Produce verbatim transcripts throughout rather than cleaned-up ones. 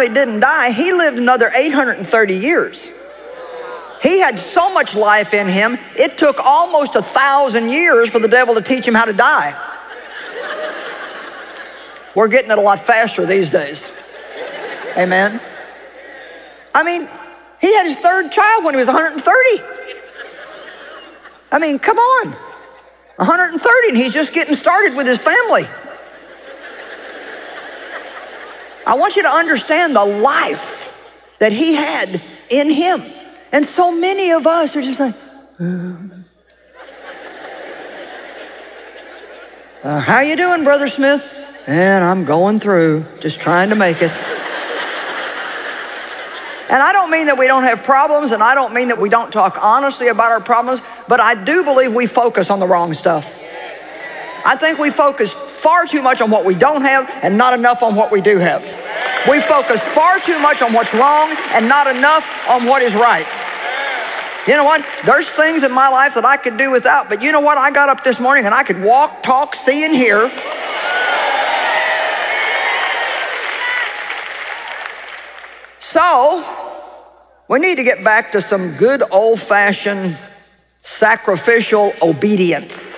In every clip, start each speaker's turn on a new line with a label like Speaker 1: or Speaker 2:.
Speaker 1: only didn't die, he lived another eight hundred thirty years. He had so much life in him, it took almost a thousand years for the devil to teach him how to die. We're getting it a lot faster these days. Amen. I mean, he had his third child when he was one hundred thirty. I mean, come on. one hundred thirty, and he's just getting started with his family. I want you to understand the life that he had in him. And so many of us are just like, uh, uh, how you doing, Brother Smith? And I'm going through, just trying to make it. And I don't mean that we don't have problems, and I don't mean that we don't talk honestly about our problems, but I do believe we focus on the wrong stuff. I think we focus far too much on what we don't have and not enough on what we do have. We focus far too much on what's wrong and not enough on what is right. You know what? There's things in my life that I could do without, but you know what? I got up this morning and I could walk, talk, see, and hear. So, we need to get back to some good old-fashioned sacrificial obedience.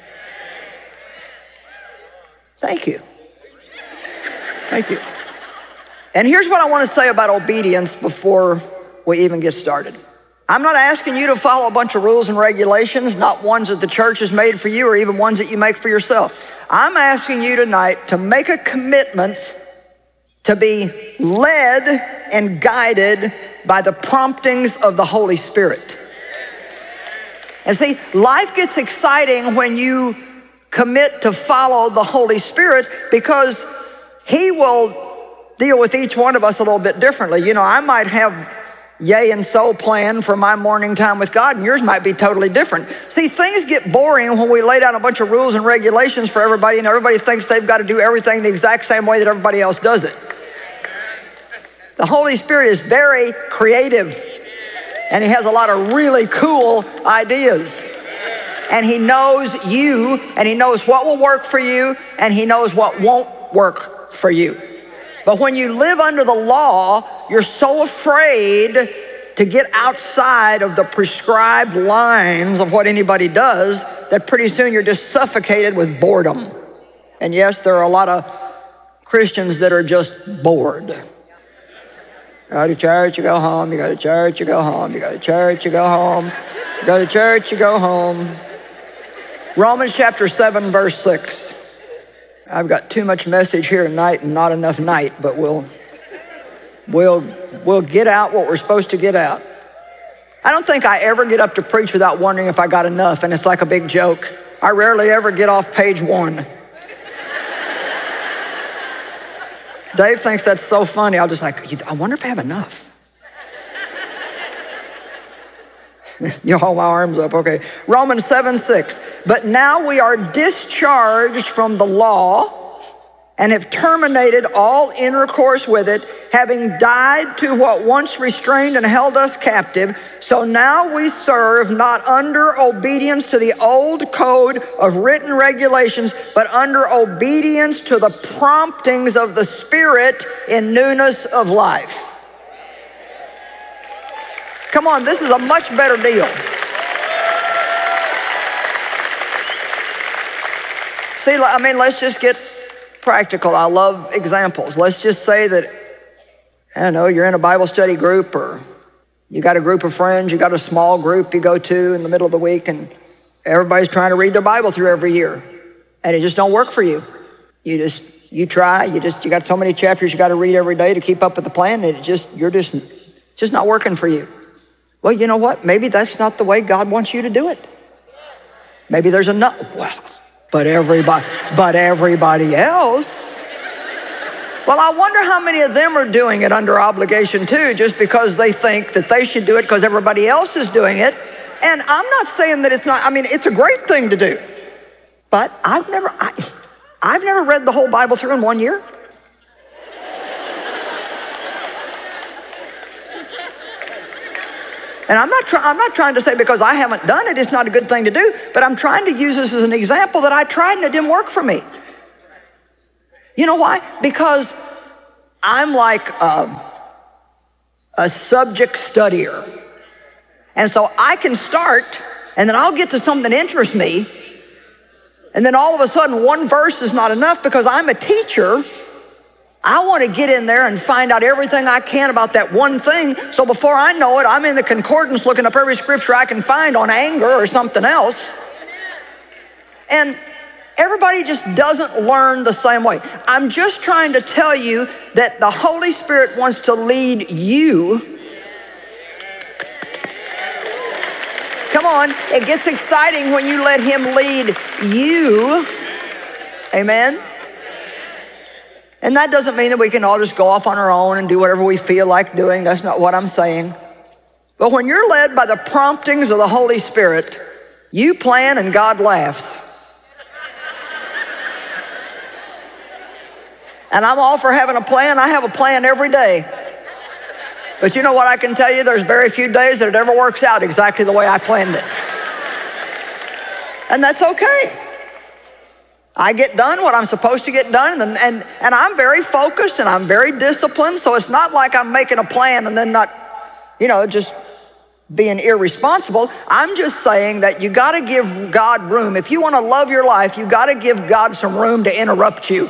Speaker 1: Thank you. Thank you. And here's what I want to say about obedience before we even get started. I'm not asking you to follow a bunch of rules and regulations, not ones that the church has made for you or even ones that you make for yourself. I'm asking you tonight to make a commitment to be led and guided by the promptings of the Holy Spirit. And see, life gets exciting when you commit to follow the Holy Spirit because he will deal with each one of us a little bit differently. You know, I might have yay and so plan for my morning time with God, and yours might be totally different. See, things get boring when we lay down a bunch of rules and regulations for everybody, and everybody thinks they've got to do everything the exact same way that everybody else does it. The Holy Spirit is very creative, and he has a lot of really cool ideas. And he knows you, and he knows what will work for you, and he knows what won't work for you. But when you live under the law, you're so afraid to get outside of the prescribed lines of what anybody does that pretty soon you're just suffocated with boredom. And yes, there are a lot of Christians that are just bored. You go to church, you go home. You go to church, you go home. You go to church, you go home. You go to church, you go home. Romans chapter seven, verse six. I've got too much message here tonight and not enough night, but we'll, we'll, we'll get out what we're supposed to get out. I don't think I ever get up to preach without wondering if I got enough, and it's like a big joke. I rarely ever get off page one. Dave thinks that's so funny. I'll just like, I wonder if I have enough. You hold my arms up, okay. Romans seven, six. But now we are discharged from the law and have terminated all intercourse with it, having died to what once restrained and held us captive. So now we serve not under obedience to the old code of written regulations, but under obedience to the promptings of the Spirit in newness of life. Come on, this is a much better deal. See, I mean, let's just get practical. I love examples. Let's just say that, I don't know, you're in a Bible study group, or you got a group of friends, you got a small group you go to in the middle of the week, and everybody's trying to read their Bible through every year, and it just don't work for you. You just, you try, you just, you got so many chapters you got to read every day to keep up with the plan, and it just, you're just, just not working for you. Well, you know what? Maybe that's not the way God wants you to do it. Maybe there's another, well, but everybody, but everybody else. Well, I wonder how many of them are doing it under obligation too, just because they think that they should do it because everybody else is doing it. And I'm not saying that it's not, I mean, it's a great thing to do. But I've never, I, I've never read the whole Bible through in one year. And I'm not, try, I'm not trying to say because I haven't done it, it's not a good thing to do, but I'm trying to use this as an example that I tried and it didn't work for me. You know why? Because I'm like a, a subject studier. And so I can start, and then I'll get to something that interests me, and then all of a sudden one verse is not enough because I'm a teacher. I want to get in there and find out everything I can about that one thing. So before I know it, I'm in the concordance looking up every scripture I can find on anger or something else. And everybody just doesn't learn the same way. I'm just trying to tell you that the Holy Spirit wants to lead you. Come on, it gets exciting when you let him lead you. Amen. And that doesn't mean that we can all just go off on our own and do whatever we feel like doing. That's not what I'm saying. But when you're led by the promptings of the Holy Spirit, you plan and God laughs. And I'm all for having a plan. I have a plan every day. But you know what I can tell you? There's very few days that it ever works out exactly the way I planned it. And that's okay. I get done what I'm supposed to get done, and, and, and I'm very focused and I'm very disciplined, so it's not like I'm making a plan and then not, you know, just being irresponsible. I'm just saying that you got to give God room. If you want to love your life, you got to give God some room to interrupt you.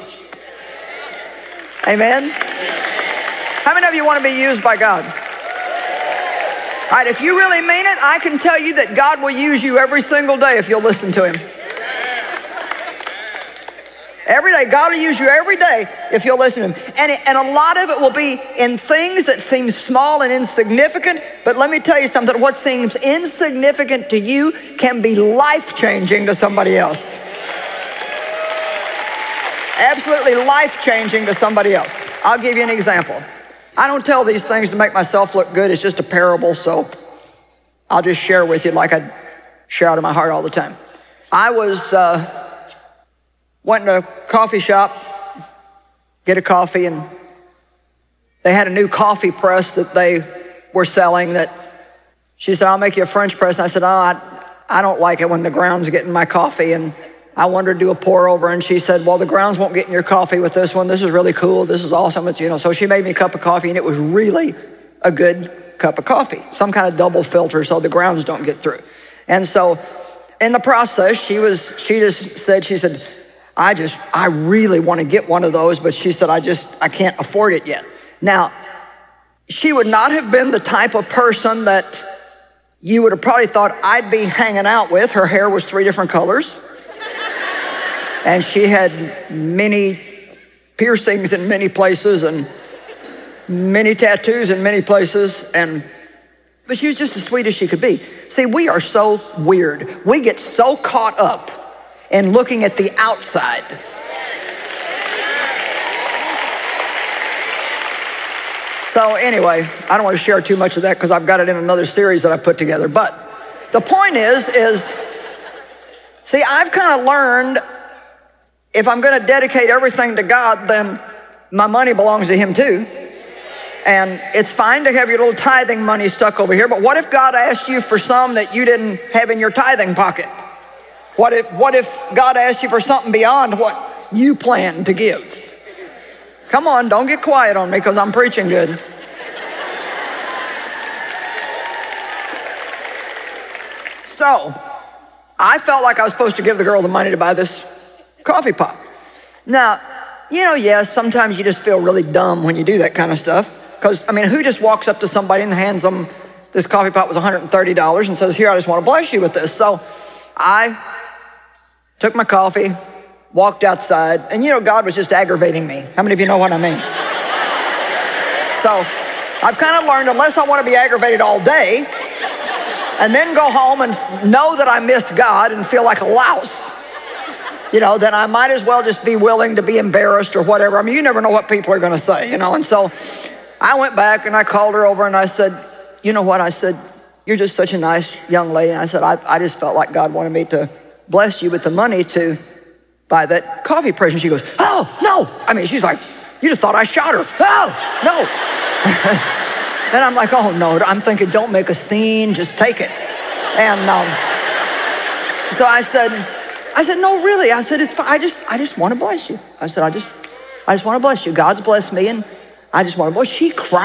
Speaker 1: Amen? How many of you want to be used by God? All right, if you really mean it, I can tell you that God will use you every single day if you'll listen to him. Every day, God will use you every day if you'll listen to him. And, it, and a lot of it will be in things that seem small and insignificant, but let me tell you something, what seems insignificant to you can be life-changing to somebody else. Absolutely life-changing to somebody else. I'll give you an example. I don't tell these things to make myself look good. It's just a parable, so I'll just share with you like I share out of my heart all the time. I was... Uh, Went in a coffee shop, get a coffee, and they had a new coffee press that they were selling that she said, I'll make you a French press. And I said, oh, I, I don't like it when the grounds get in my coffee. And I wanted to do a pour over, and she said, well, the grounds won't get in your coffee with this one. This is really cool. This is awesome. It's, you know, so she made me a cup of coffee, and it was really a good cup of coffee, some kind of double filter so the grounds don't get through. And so in the process, she was, she just said, she said, I just, I really want to get one of those, but she said, I just, I can't afford it yet. Now, she would not have been the type of person that you would have probably thought I'd be hanging out with. Her hair was three different colors. And she had many piercings in many places and many tattoos in many places. And, but she was just as sweet as she could be. See, we are so weird. We get so caught up and looking at the outside. So anyway, I don't want to share too much of that because I've got it in another series that I put together. But the point is, is, see, I've kind of learned if I'm going to dedicate everything to God, then my money belongs to him too. And it's fine to have your little tithing money stuck over here, but what if God asked you for some that you didn't have in your tithing pocket? What if, what if God asked you for something beyond what you plan to give? Come on, don't get quiet on me because I'm preaching good. So, I felt like I was supposed to give the girl the money to buy this coffee pot. Now, you know, yes, sometimes you just feel really dumb when you do that kind of stuff. Because, I mean, who just walks up to somebody and hands them, this coffee pot was one hundred thirty dollars and says, here, I just want to bless you with this. So, I took my coffee, walked outside, and you know, God was just aggravating me. How many of you know what I mean? So I've kind of learned, unless I want to be aggravated all day, and then go home and know that I miss God and feel like a louse, you know, then I might as well just be willing to be embarrassed or whatever. I mean, you never know what people are going to say, you know. And so I went back and I called her over and I said, you know what? I said, you're just such a nice young lady. And I said, I, I just felt like God wanted me to bless you with the money to buy that coffee press. And she goes, oh, no. I mean, she's like, you just thought I shot her. Oh, no. And I'm like, oh, no. I'm thinking, don't make a scene. Just take it. And um, so I said, I said, no, really. I said, it's fine. I just, I just want to bless you. I said, I just, I just want to bless you. God's blessed me, and I just want to, well, she cried.